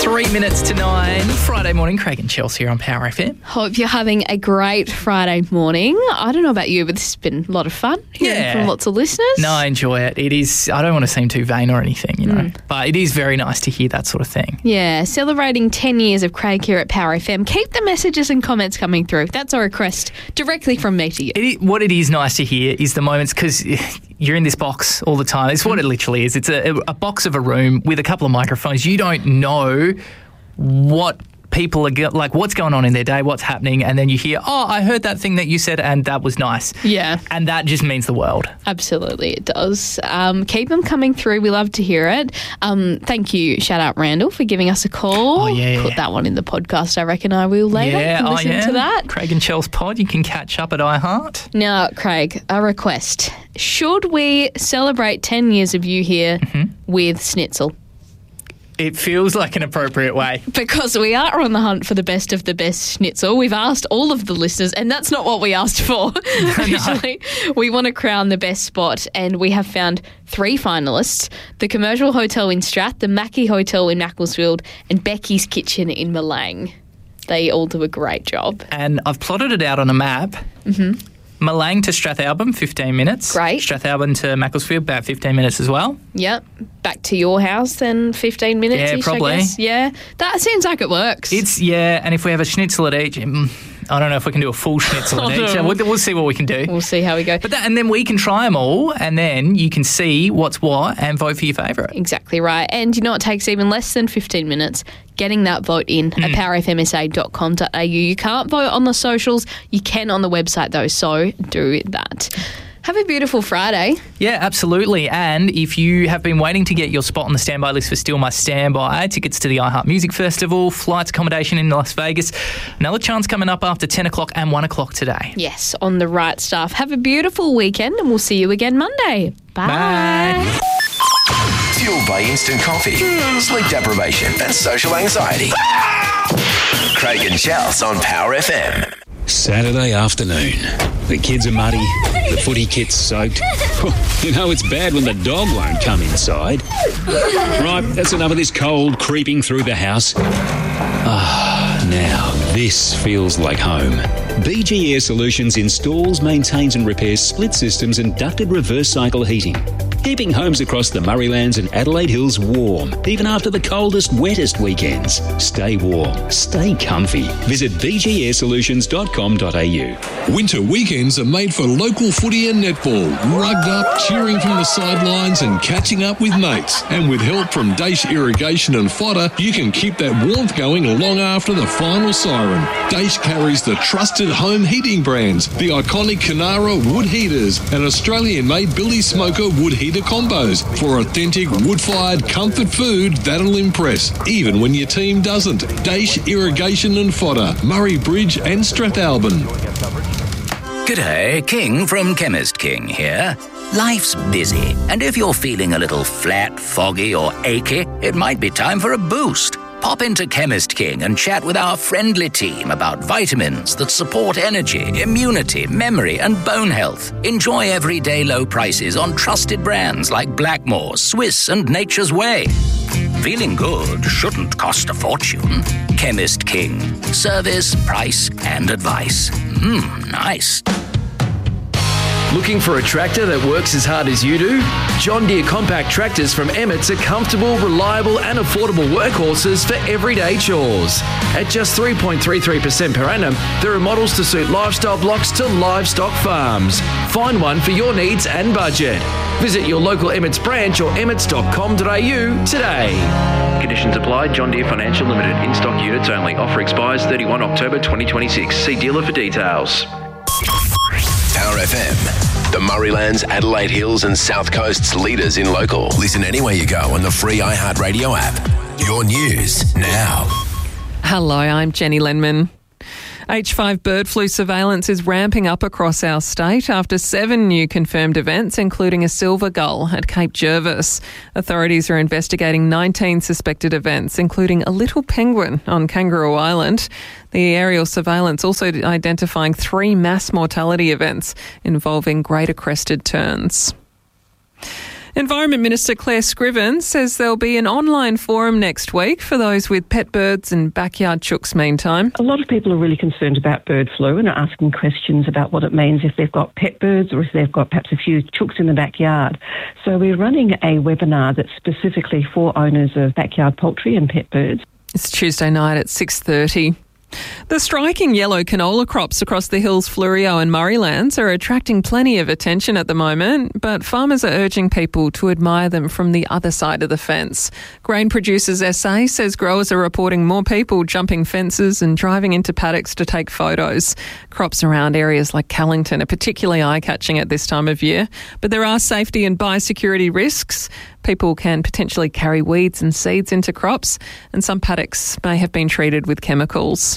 3 minutes to 9, Friday morning. Craig and Chelsea here on Power FM. Hope you're having a great Friday morning. I don't know about you, but this has been a lot of fun hearing from lots of listeners. No, I enjoy it. It is, I don't want to seem too vain or anything, you know, but it is very nice to hear that sort of thing. Yeah, celebrating 10 years of Craig here at Power FM. Keep the messages and comments coming through. That's a request directly from me to you. What it is nice to hear is the moments, because you're in this box all the time. It's what it literally is. It's a box of a room with a couple of microphones. You don't know what people are like, what's going on in their day, what's happening, and then you hear, oh, I heard that thing that you said and that was nice. Yeah. And that just means the world. Absolutely, it does. Keep them coming through. We love to hear it. Thank you, shout out Randall, for giving us a call. Oh, yeah. Put that one in the podcast, I reckon I will later. Yeah, listen to that. Craig and Chels pod, you can catch up at iHeart. Now, Craig, a request. Should we celebrate 10 years of you here with schnitzel? It feels like an appropriate way. Because we are on the hunt for the best of the best schnitzel. We've asked all of the listeners, and that's not what we asked for. Usually, we want to crown the best spot, and we have found 3 finalists: the Commercial Hotel in Strath, the Mackie Hotel in Macclesfield, and Becky's Kitchen in Malang. They all do a great job. And I've plotted it out on a map. Malang to Strathalbyn, 15 minutes. Great. Strathalbyn to Macclesfield, about 15 minutes as well. Yep. Back to your house then, 15 minutes-ish, Yeah, probably. I guess. Yeah. That seems like it works. And if we have a schnitzel at each, I don't know if we can do a full schnitzel at each. We'll see what we can do. We'll see how we go. And then we can try them all, and then you can see what's what and vote for your favourite. Exactly right. And you know, it takes even less than 15 minutes getting that vote in at powerfmsa.com.au. You can't vote on the socials. You can on the website, though, so do that. Have a beautiful Friday. Yeah, absolutely. And if you have been waiting to get your spot on the standby list for Still My Standby, tickets to the iHeart Music Festival, flights, accommodation in Las Vegas, another chance coming up after 10 o'clock and 1 o'clock today. Yes, on the right stuff. Have a beautiful weekend, and we'll see you again Monday. Bye. Fueled by instant coffee, sleep deprivation and social anxiety. Craig and Chels on Power FM. Saturday afternoon. The kids are muddy, the footy kit's soaked. You know it's bad when the dog won't come inside. Right, that's enough of this cold creeping through the house. Now this feels like home. BG Air Solutions installs, maintains and repairs split systems and ducted reverse cycle heating, keeping homes across the Murraylands and Adelaide Hills warm, even after the coldest, wettest weekends. Stay warm, stay comfy. Visit bgarsolutions.com.au. Winter weekends are made for local footy and netball, rugged up, cheering from the sidelines and catching up with mates. And with help from Daesh Irrigation and Fodder, you can keep that warmth going long after the final siren. Daesh carries the trusted home heating brands, the iconic Canara wood heaters and Australian-made Billy Smoker wood heater combos for authentic wood-fired comfort food that'll impress, even when your team doesn't. Daesh Irrigation and Fodder, Murray Bridge and Strathalbyn. G'day, King from Chemist King here. Life's busy, and if you're feeling a little flat, foggy or achy, it might be time for a boost. Pop into Chemist King and chat with our friendly team about vitamins that support energy, immunity, memory and bone health. Enjoy everyday low prices on trusted brands like Blackmore, Swiss and Nature's Way. Feeling good shouldn't cost a fortune. Chemist King. Service, price and advice. Nice. Looking for a tractor that works as hard as you do? John Deere compact tractors from Emmett's are comfortable, reliable and affordable workhorses for everyday chores. At just 3.33% per annum, there are models to suit lifestyle blocks to livestock farms. Find one for your needs and budget. Visit your local Emmett's branch or emmets.com.au today. Conditions apply. John Deere Financial Limited. In-stock units only. Offer expires 31 October 2026. See dealer for details. Power FM, the Murraylands, Adelaide Hills and South Coast's leaders in local. Listen anywhere you go on the free iHeartRadio app. Your news now. Hello, I'm Jenny Lenman. H5 bird flu surveillance is ramping up across our state after 7 new confirmed events, including a silver gull at Cape Jervis. Authorities are investigating 19 suspected events, including a little penguin on Kangaroo Island. The aerial surveillance also identifying 3 mass mortality events involving greater crested terns. Environment Minister Claire Scriven says there'll be an online forum next week for those with pet birds and backyard chooks meantime. A lot of people are really concerned about bird flu and are asking questions about what it means if they've got pet birds or if they've got perhaps a few chooks in the backyard. So we're running a webinar that's specifically for owners of backyard poultry and pet birds. It's Tuesday night at 6:30. The striking yellow canola crops across the hills Fleurieu and Murraylands are attracting plenty of attention at the moment, but farmers are urging people to admire them from the other side of the fence. Grain Producers SA says growers are reporting more people jumping fences and driving into paddocks to take photos. Crops around areas like Callington are particularly eye-catching at this time of year, but there are safety and biosecurity risks. People can potentially carry weeds and seeds into crops, and some paddocks may have been treated with chemicals.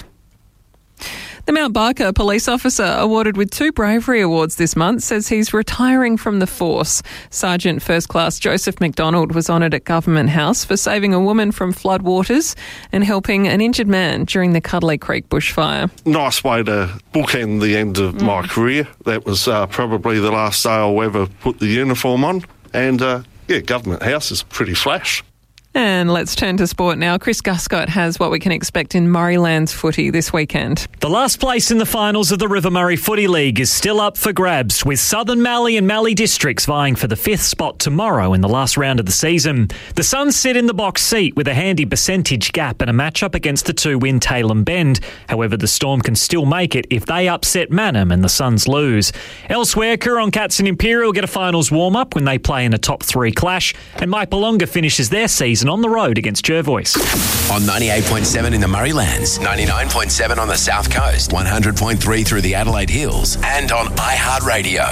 The Mount Barker police officer awarded with 2 bravery awards this month says he's retiring from the force. Sergeant First Class Joseph McDonald was honoured at Government House for saving a woman from floodwaters and helping an injured man during the Cuddly Creek bushfire. Nice way to bookend the end of my career. That was probably the last day I'll ever put the uniform on. And, Government House is pretty flash. And let's turn to sport now. Chris Guscott has what we can expect in Murraylands footy this weekend. The last place in the finals of the River Murray Footy League is still up for grabs, with Southern Mallee and Mallee districts vying for the 5th spot tomorrow in the last round of the season. The Suns sit in the box seat with a handy percentage gap and a matchup against the 2-win Tailem Bend. However, the Storm can still make it if they upset Mannum and the Suns lose. Elsewhere, Coorong Cats and Imperial get a finals warm-up when they play in a top 3 clash, and Maipalonga finishes their season on the road against Jervois. On 98.7 in the Murraylands, 99.7 on the South Coast, 100.3 through the Adelaide Hills, and on iHeartRadio.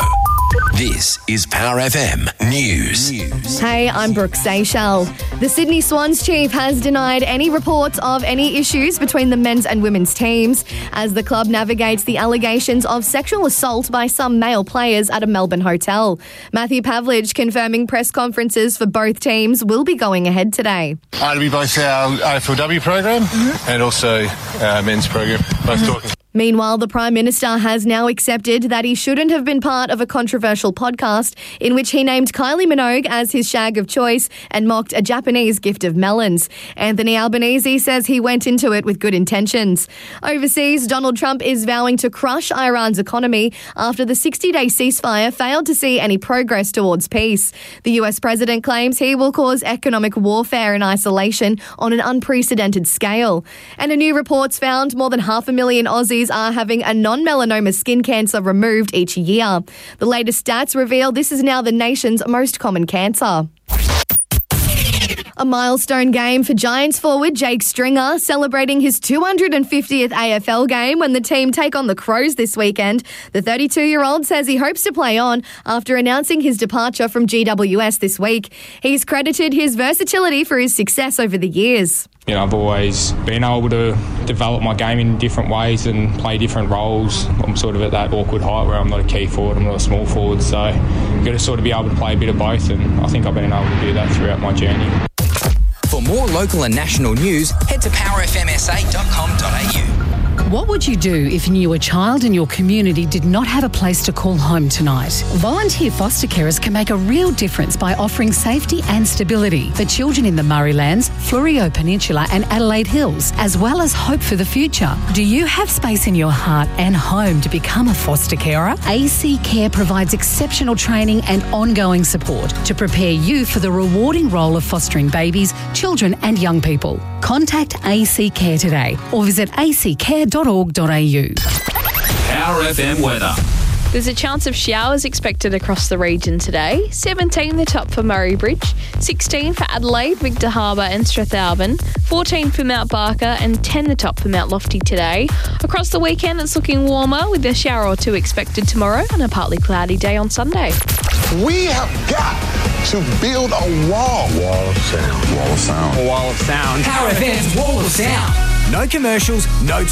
This is Power FM News. Hey, I'm Brooke Seychelles. The Sydney Swans chief has denied any reports of any issues between the men's and women's teams as the club navigates the allegations of sexual assault by some male players at a Melbourne hotel. Matthew Pavlich confirming press conferences for both teams will be going ahead today. It'll be both our AFLW program and also our men's program, both talking. Meanwhile, the Prime Minister has now accepted that he shouldn't have been part of a controversial podcast in which he named Kylie Minogue as his shag of choice and mocked a Japanese gift of melons. Anthony Albanese says he went into it with good intentions. Overseas, Donald Trump is vowing to crush Iran's economy after the 60-day ceasefire failed to see any progress towards peace. The US president claims he will cause economic warfare and isolation on an unprecedented scale. And a new report's found more than 500,000 Aussies are having a non-melanoma skin cancer removed each year. The latest stats reveal this is now the nation's most common cancer. A milestone game for Giants forward Jake Stringer, celebrating his 250th AFL game when the team take on the Crows this weekend. The 32-year-old says he hopes to play on after announcing his departure from GWS this week. He's credited his versatility for his success over the years. You know, I've always been able to develop my game in different ways and play different roles. I'm sort of at that awkward height where I'm not a key forward, I'm not a small forward, so you've got to sort of be able to play a bit of both, and I think I've been able to do that throughout my journey. For more local and national news, head to powerfmsa.com.au. What would you do if you knew a child in your community did not have a place to call home tonight? Volunteer foster carers can make a real difference by offering safety and stability for children in the Murraylands, Fleurieu Peninsula and Adelaide Hills, as well as hope for the future. Do you have space in your heart and home to become a foster carer? AC Care provides exceptional training and ongoing support to prepare you for the rewarding role of fostering babies, children and young people. Contact AC Care today or visit accare.org.au. Power FM weather. There's a chance of showers expected across the region today. 17 the top for Murray Bridge, 16 for Adelaide, Victor Harbour and Strathalbyn, 14 for Mount Barker and 10 the top for Mount Lofty today. Across the weekend it's looking warmer with a shower or two expected tomorrow and a partly cloudy day on Sunday. We have got to build a wall. Wall of sound. Wall of sound. A wall of sound. Power FM's Wall of Sound. No commercials, no